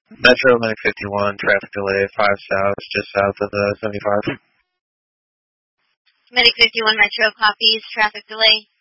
Metro Medic 51, traffic delay, 5 south, just south of the 75. Medic 51 Metro copies, traffic delay.